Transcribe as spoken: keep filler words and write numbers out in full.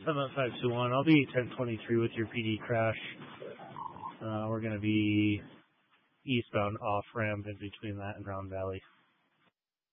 seven five two one. I'll be ten twenty-three with your P D crash. Uh, we're going to be eastbound off-ramp in between that and Round Valley.